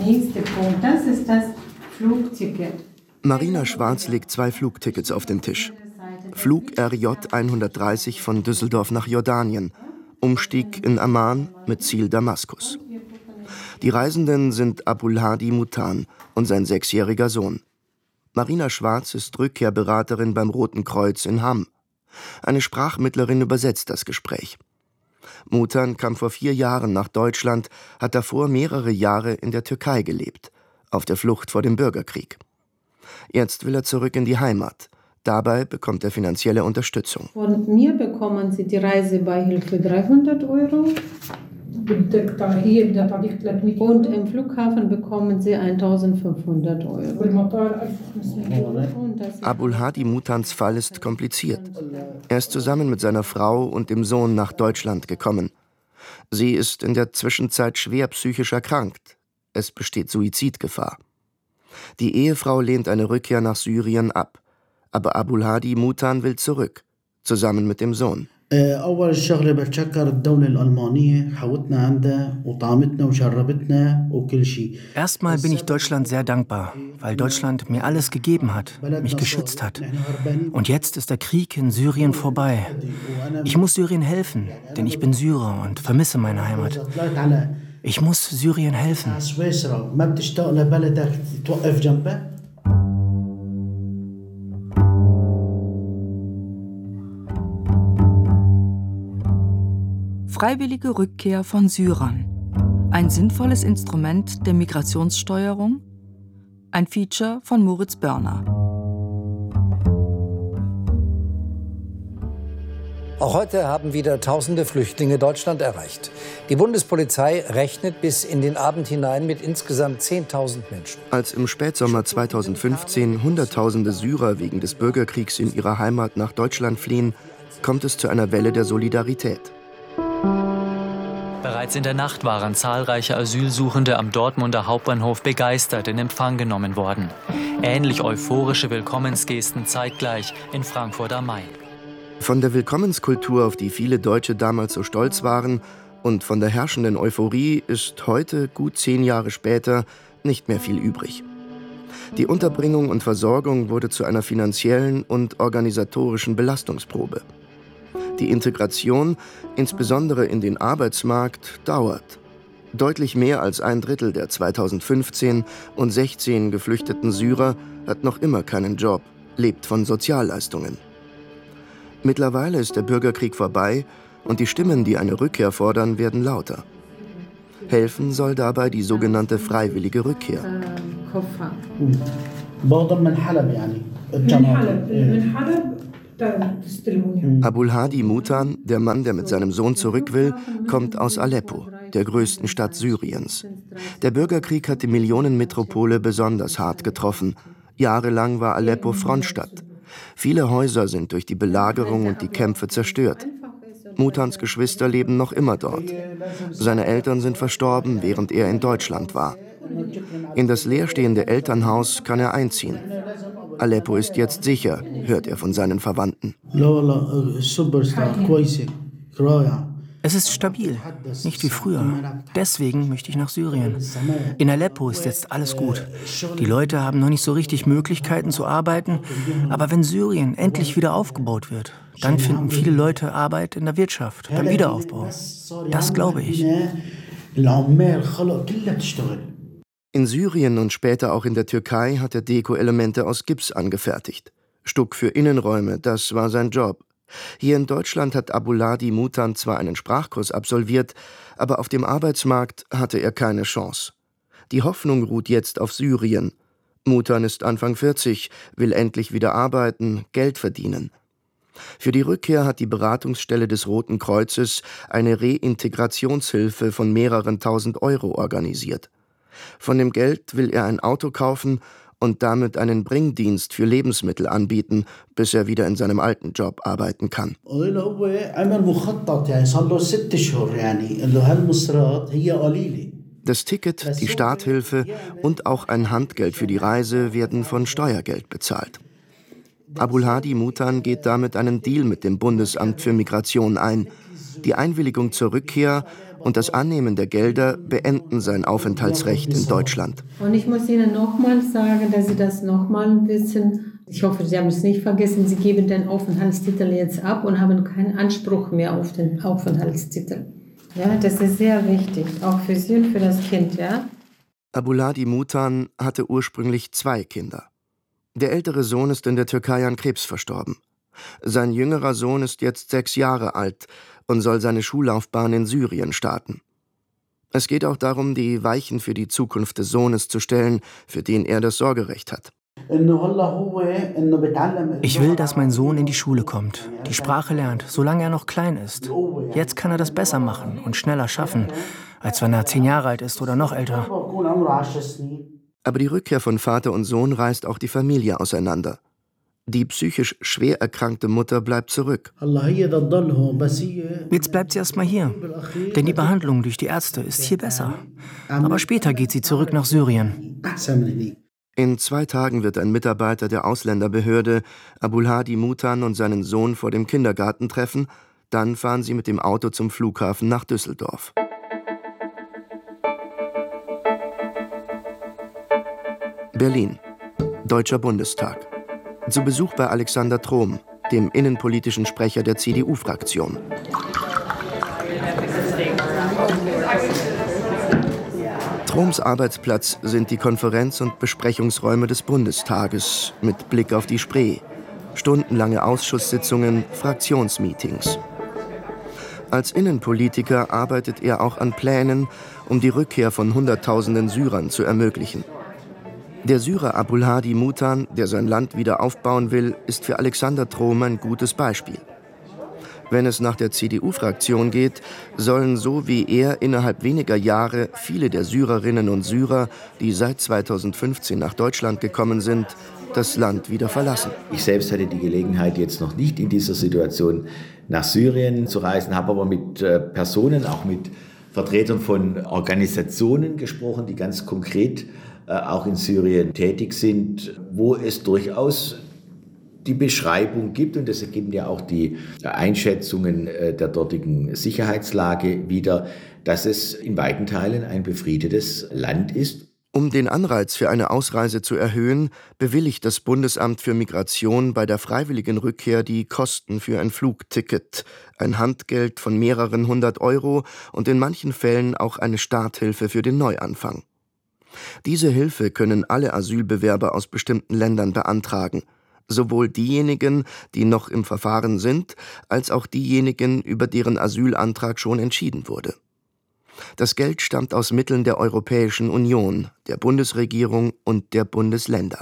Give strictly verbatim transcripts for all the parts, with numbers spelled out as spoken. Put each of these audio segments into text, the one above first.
nächste Punkt, das ist das Flugticket. Marina Schwarz legt zwei Flugtickets auf den Tisch. Flug R J hundertdreißig von Düsseldorf nach Jordanien, Umstieg in Amman mit Ziel Damaskus. Die Reisenden sind Abulhadi Mutan und sein sechsjähriger Sohn. Marina Schwarz ist Rückkehrberaterin beim Roten Kreuz in Hamm. Eine Sprachmittlerin übersetzt das Gespräch. Mutan kam vor vier Jahren nach Deutschland, hat davor mehrere Jahre in der Türkei gelebt, auf der Flucht vor dem Bürgerkrieg. Jetzt will er zurück in die Heimat. Dabei bekommt er finanzielle Unterstützung. Von mir bekommen Sie die Reisebeihilfe dreihundert Euro. Und im Flughafen bekommen Sie eintausendfünfhundert Euro. Abulhadi Mutans Fall ist kompliziert. Er ist zusammen mit seiner Frau und dem Sohn nach Deutschland gekommen. Sie ist in der Zwischenzeit schwer psychisch erkrankt. Es besteht Suizidgefahr. Die Ehefrau lehnt eine Rückkehr nach Syrien ab. Aber Abulhadi Mutan will zurück, zusammen mit dem Sohn. Erstmal bin ich Deutschland sehr dankbar, weil Deutschland mir alles gegeben hat, mich geschützt hat. Und jetzt ist der Krieg in Syrien vorbei. Ich muss Syrien helfen, denn ich bin Syrer und vermisse meine Heimat. Ich muss Syrien helfen. Freiwillige Rückkehr von Syrern. Ein sinnvolles Instrument der Migrationssteuerung? Ein Feature von Moritz Börner. Auch heute haben wieder tausende Flüchtlinge Deutschland erreicht. Die Bundespolizei rechnet bis in den Abend hinein mit insgesamt zehntausend Menschen. Als im Spätsommer zweitausendfünfzehn Hunderttausende Syrer wegen des Bürgerkriegs in ihrer Heimat nach Deutschland fliehen, kommt es zu einer Welle der Solidarität. Bereits in der Nacht waren zahlreiche Asylsuchende am Dortmunder Hauptbahnhof begeistert in Empfang genommen worden. Ähnlich euphorische Willkommensgesten zeitgleich in Frankfurt am Main. Von der Willkommenskultur, auf die viele Deutsche damals so stolz waren, und von der herrschenden Euphorie ist heute, gut zehn Jahre später, nicht mehr viel übrig. Die Unterbringung und Versorgung wurde zu einer finanziellen und organisatorischen Belastungsprobe. Die Integration, insbesondere in den Arbeitsmarkt, dauert. Deutlich mehr als ein Drittel der zweitausendfünfzehn und sechzehn geflüchteten Syrer hat noch immer keinen Job, lebt von Sozialleistungen. Mittlerweile ist der Bürgerkrieg vorbei und die Stimmen, die eine Rückkehr fordern, werden lauter. Helfen soll dabei die sogenannte freiwillige Rückkehr. Abulhadi Mutan, der Mann, der mit seinem Sohn zurück will, kommt aus Aleppo, der größten Stadt Syriens. Der Bürgerkrieg hat die Millionenmetropole besonders hart getroffen. Jahrelang war Aleppo Frontstadt. Viele Häuser sind durch die Belagerung und die Kämpfe zerstört. Mutans Geschwister leben noch immer dort. Seine Eltern sind verstorben, während er in Deutschland war. In das leerstehende Elternhaus kann er einziehen. Aleppo ist jetzt sicher, hört er von seinen Verwandten. Es ist stabil, nicht wie früher. Deswegen möchte ich nach Syrien. In Aleppo ist jetzt alles gut. Die Leute haben noch nicht so richtig Möglichkeiten zu arbeiten. Aber wenn Syrien endlich wieder aufgebaut wird, dann finden viele Leute Arbeit in der Wirtschaft, beim Wiederaufbau. Das glaube ich. In Syrien und später auch in der Türkei hat er Deko-Elemente aus Gips angefertigt. Stuck für Innenräume, das war sein Job. Hier in Deutschland hat Abulhadi Mutan zwar einen Sprachkurs absolviert, aber auf dem Arbeitsmarkt hatte er keine Chance. Die Hoffnung ruht jetzt auf Syrien. Mutan ist Anfang vierzig, will endlich wieder arbeiten, Geld verdienen. Für die Rückkehr hat die Beratungsstelle des Roten Kreuzes eine Reintegrationshilfe von mehreren tausend Euro organisiert. Von dem Geld will er ein Auto kaufen und damit einen Bringdienst für Lebensmittel anbieten, bis er wieder in seinem alten Job arbeiten kann. Das Ticket, die Starthilfe und auch ein Handgeld für die Reise werden von Steuergeld bezahlt. Abulhadi Mutan geht damit einen Deal mit dem Bundesamt für Migration ein. Die Einwilligung zur Rückkehr und das Annehmen der Gelder beenden sein Aufenthaltsrecht in Deutschland. Und ich muss Ihnen nochmal sagen, dass Sie das nochmal wissen. Ich hoffe, Sie haben es nicht vergessen. Sie geben den Aufenthaltstitel jetzt ab und haben keinen Anspruch mehr auf den Aufenthaltstitel. Ja, das ist sehr wichtig, auch für Sie und für das Kind, ja. Abulhadi Mutan hatte ursprünglich zwei Kinder. Der ältere Sohn ist in der Türkei an Krebs verstorben. Sein jüngerer Sohn ist jetzt sechs Jahre alt und soll seine Schullaufbahn in Syrien starten. Es geht auch darum, die Weichen für die Zukunft des Sohnes zu stellen, für den er das Sorgerecht hat. Ich will, dass mein Sohn in die Schule kommt, die Sprache lernt, solange er noch klein ist. Jetzt kann er das besser machen und schneller schaffen, als wenn er zehn Jahre alt ist oder noch älter. Aber die Rückkehr von Vater und Sohn reißt auch die Familie auseinander. Die psychisch schwer erkrankte Mutter bleibt zurück. Jetzt bleibt sie erst mal hier, denn die Behandlung durch die Ärzte ist hier besser. Aber später geht sie zurück nach Syrien. In zwei Tagen wird ein Mitarbeiter der Ausländerbehörde Abulhadi Mutan und seinen Sohn vor dem Kindergarten treffen. Dann fahren sie mit dem Auto zum Flughafen nach Düsseldorf. Berlin. Deutscher Bundestag. Zu Besuch bei Alexander Trom, dem innenpolitischen Sprecher der C D U-Fraktion. Troms Arbeitsplatz sind die Konferenz- und Besprechungsräume des Bundestages mit Blick auf die Spree. Stundenlange Ausschusssitzungen, Fraktionsmeetings. Als Innenpolitiker arbeitet er auch an Plänen, um die Rückkehr von Hunderttausenden Syrern zu ermöglichen. Der Syrer Abulhadi Mutan, der sein Land wieder aufbauen will, ist für Alexander Trom ein gutes Beispiel. Wenn es nach der C D U-Fraktion geht, sollen so wie er innerhalb weniger Jahre viele der Syrerinnen und Syrer, die seit zweitausendfünfzehn nach Deutschland gekommen sind, das Land wieder verlassen. Ich selbst hatte die Gelegenheit, jetzt noch nicht in dieser Situation nach Syrien zu reisen, habe aber mit Personen, auch mit Vertretern von Organisationen gesprochen, die ganz konkret auch in Syrien tätig sind, wo es durchaus die Beschreibung gibt, und das ergeben ja auch die Einschätzungen der dortigen Sicherheitslage wieder, dass es in weiten Teilen ein befriedetes Land ist. Um den Anreiz für eine Ausreise zu erhöhen, bewilligt das Bundesamt für Migration bei der freiwilligen Rückkehr die Kosten für ein Flugticket, ein Handgeld von mehreren hundert Euro und in manchen Fällen auch eine Starthilfe für den Neuanfang. Diese Hilfe können alle Asylbewerber aus bestimmten Ländern beantragen, sowohl diejenigen, die noch im Verfahren sind, als auch diejenigen, über deren Asylantrag schon entschieden wurde. Das Geld stammt aus Mitteln der Europäischen Union, der Bundesregierung und der Bundesländer.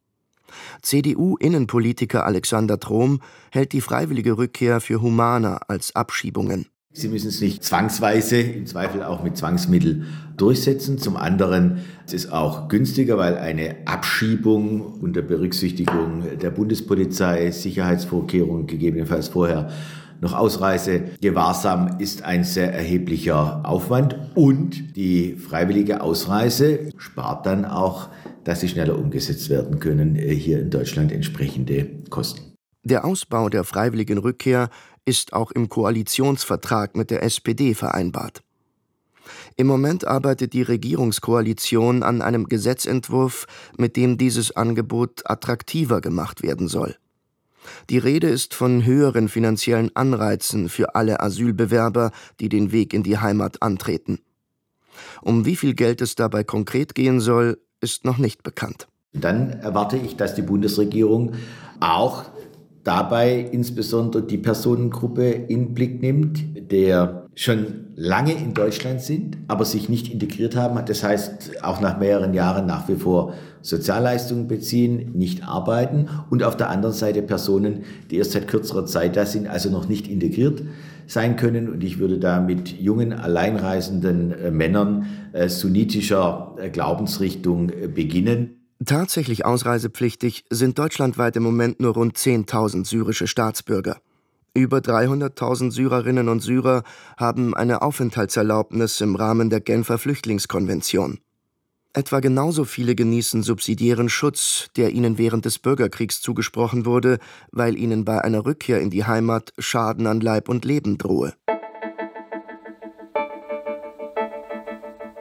C D U-Innenpolitiker Alexander Trom hält die freiwillige Rückkehr für humaner als Abschiebungen. Sie müssen es nicht zwangsweise, im Zweifel auch mit Zwangsmitteln durchsetzen. Zum anderen ist es auch günstiger, weil eine Abschiebung unter Berücksichtigung der Bundespolizei, Sicherheitsvorkehrungen, gegebenenfalls vorher noch Ausreisegewahrsam, ist ein sehr erheblicher Aufwand. Und die freiwillige Ausreise spart dann auch, dass sie schneller umgesetzt werden können, hier in Deutschland entsprechende Kosten. Der Ausbau der freiwilligen Rückkehr ist auch im Koalitionsvertrag mit der S P D vereinbart. Im Moment arbeitet die Regierungskoalition an einem Gesetzentwurf, mit dem dieses Angebot attraktiver gemacht werden soll. Die Rede ist von höheren finanziellen Anreizen für alle Asylbewerber, die den Weg in die Heimat antreten. Um wie viel Geld es dabei konkret gehen soll, ist noch nicht bekannt. Dann erwarte ich, dass die Bundesregierung auch dabei insbesondere die Personengruppe in Blick nimmt, der schon lange in Deutschland sind, aber sich nicht integriert haben. Das heißt, auch nach mehreren Jahren nach wie vor Sozialleistungen beziehen, nicht arbeiten. Und auf der anderen Seite Personen, die erst seit kürzerer Zeit da sind, also noch nicht integriert sein können. Und ich würde da mit jungen, alleinreisenden äh, Männern äh, sunnitischer äh, Glaubensrichtung äh, beginnen. Tatsächlich ausreisepflichtig sind deutschlandweit im Moment nur rund zehntausend syrische Staatsbürger. Über dreihunderttausend Syrerinnen und Syrer haben eine Aufenthaltserlaubnis im Rahmen der Genfer Flüchtlingskonvention. Etwa genauso viele genießen subsidiären Schutz, der ihnen während des Bürgerkriegs zugesprochen wurde, weil ihnen bei einer Rückkehr in die Heimat Schaden an Leib und Leben drohe.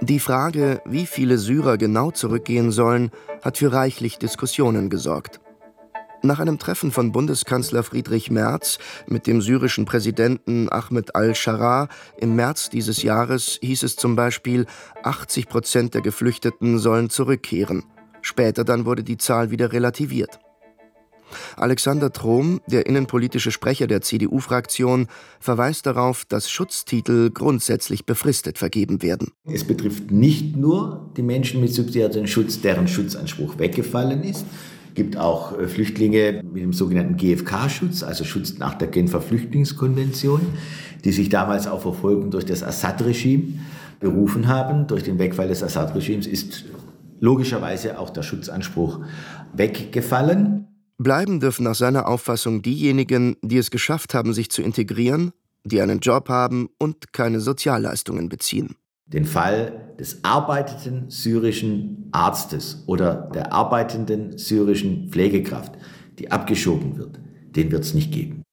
Die Frage, wie viele Syrer genau zurückgehen sollen, hat für reichlich Diskussionen gesorgt. Nach einem Treffen von Bundeskanzler Friedrich Merz mit dem syrischen Präsidenten Ahmed al-Sharaa im März dieses Jahres hieß es zum Beispiel, achtzig Prozent der Geflüchteten sollen zurückkehren. Später dann wurde die Zahl wieder relativiert. Alexander Trom, der innenpolitische Sprecher der C D U-Fraktion, verweist darauf, dass Schutztitel grundsätzlich befristet vergeben werden. Es betrifft nicht nur die Menschen mit subsidiärem Schutz, deren Schutzanspruch weggefallen ist. Es gibt auch Flüchtlinge mit dem sogenannten G F K-Schutz, also Schutz nach der Genfer Flüchtlingskonvention, die sich damals auf Verfolgung durch das Assad-Regime berufen haben. Durch den Wegfall des Assad-Regimes ist logischerweise auch der Schutzanspruch weggefallen. Bleiben dürfen nach seiner Auffassung diejenigen, die es geschafft haben, sich zu integrieren, die einen Job haben und keine Sozialleistungen beziehen. Den Fall des arbeitenden syrischen Arztes oder der arbeitenden syrischen Pflegekraft, die abgeschoben wird, den wird es nicht geben.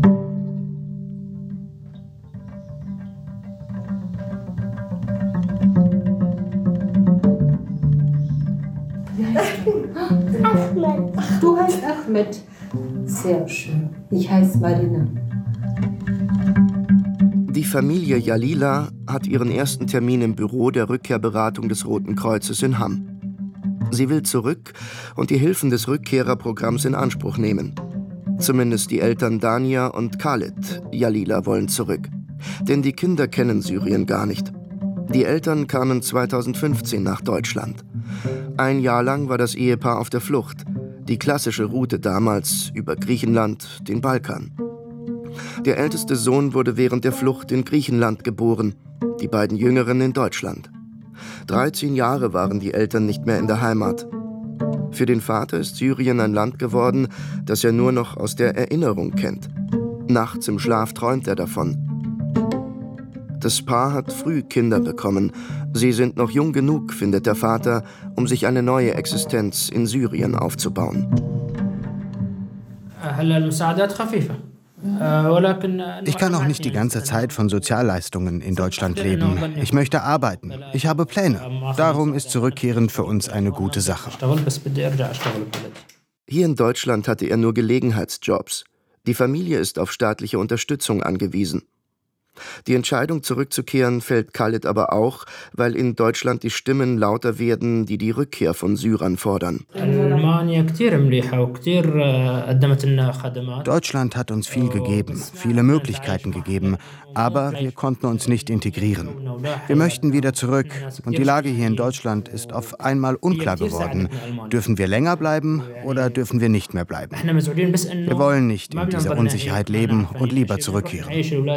Ahmed. Du heißt Ahmed. Sehr schön. Ich heiße Marina. Die Familie Jalila hat ihren ersten Termin im Büro der Rückkehrberatung des Roten Kreuzes in Hamm. Sie will zurück und die Hilfen des Rückkehrerprogramms in Anspruch nehmen. Zumindest die Eltern Dania und Khaled Jalila wollen zurück. Denn die Kinder kennen Syrien gar nicht. Die Eltern kamen zweitausendfünfzehn nach Deutschland. Ein Jahr lang war das Ehepaar auf der Flucht. Die klassische Route damals über Griechenland, den Balkan. Der älteste Sohn wurde während der Flucht in Griechenland geboren, die beiden jüngeren in Deutschland. dreizehn Jahre waren die Eltern nicht mehr in der Heimat. Für den Vater ist Syrien ein Land geworden, das er nur noch aus der Erinnerung kennt. Nachts im Schlaf träumt er davon. Das Paar hat früh Kinder bekommen. Sie sind noch jung genug, findet der Vater, um sich eine neue Existenz in Syrien aufzubauen. Ich kann auch nicht die ganze Zeit von Sozialleistungen in Deutschland leben. Ich möchte arbeiten. Ich habe Pläne. Darum ist Zurückkehren für uns eine gute Sache. Hier in Deutschland hatte er nur Gelegenheitsjobs. Die Familie ist auf staatliche Unterstützung angewiesen. Die Entscheidung zurückzukehren fällt Khaled aber auch, weil in Deutschland die Stimmen lauter werden, die die Rückkehr von Syrern fordern. Deutschland hat uns viel gegeben, viele Möglichkeiten gegeben, aber wir konnten uns nicht integrieren. Wir möchten wieder zurück und die Lage hier in Deutschland ist auf einmal unklar geworden. Dürfen wir länger bleiben oder dürfen wir nicht mehr bleiben? Wir wollen nicht in dieser Unsicherheit leben und lieber zurückkehren.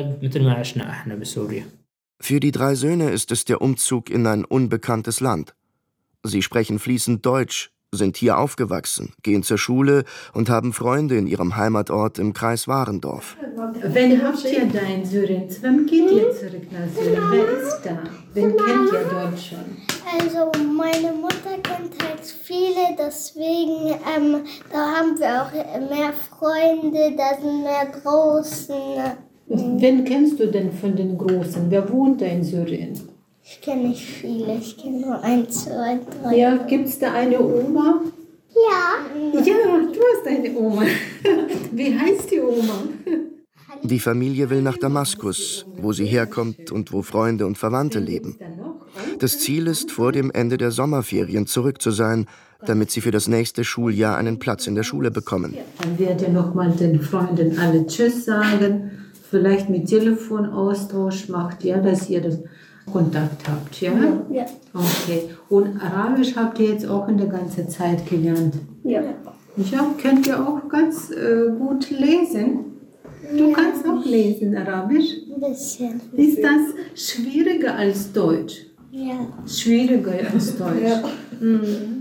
Für die drei Söhne ist es der Umzug in ein unbekanntes Land. Sie sprechen fließend Deutsch, sind hier aufgewachsen, gehen zur Schule und haben Freunde in ihrem Heimatort im Kreis Warendorf. Wen habt ihr da in Syrien? Wann geht ihr zurück nach Syrien? Wer ist da? Wen kennt ihr dort schon? Also meine Mutter kennt halt viele, deswegen ähm, da haben wir auch mehr Freunde, da sind mehr Großen. Wen kennst du denn von den Großen? Wer wohnt da in Syrien? Ich kenne nicht viele, ich kenne nur ein, zwei, drei. Ja, gibt es da eine Oma? Ja. Ja, du hast eine Oma. Wie heißt die Oma? Die Familie will nach Damaskus, wo sie herkommt und wo Freunde und Verwandte leben. Das Ziel ist, vor dem Ende der Sommerferien zurück zu sein, damit sie für das nächste Schuljahr einen Platz in der Schule bekommen. Dann werdet ihr noch mal den Freunden alle Tschüss sagen, vielleicht mit Telefonaustausch macht, ja, dass ihr das Kontakt habt, ja? Ja. Okay. Und Arabisch habt ihr jetzt auch in der ganzen Zeit gelernt? Ja. Ja, könnt ihr auch ganz äh, gut lesen? Du ja. kannst auch lesen, Arabisch? Ein bisschen. Ist das schwieriger als Deutsch? Ja. Schwieriger als Deutsch? Ja. Mhm.